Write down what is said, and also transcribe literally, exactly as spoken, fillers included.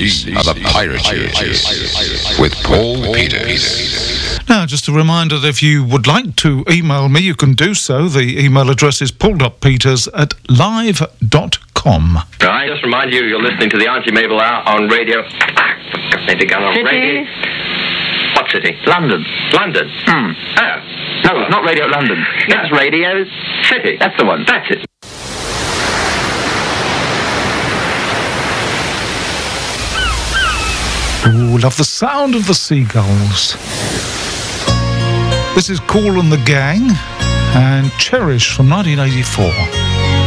These are the Pirate Years with Paul Peters. Now, just a reminder that if you would like to email me, you can do so. The email address is paul.peters at live dot com. I just remind you, you're listening to the Auntie Mabel Hour on radio. Maybe gun on City? radio. What city? London. London. Hmm. Oh. No, it's not Radio London. No. It's Radio City. That's the one. That's it. Ooh, love the sound of the seagulls. This is Kool and the Gang and Cherish from nineteen eighty-four.